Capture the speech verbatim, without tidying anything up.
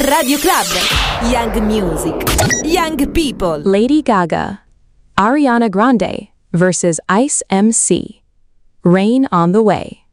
Radio Club. Young Music. Young People. Lady Gaga, Ariana Grande versus Ice M C. Rain on the Way.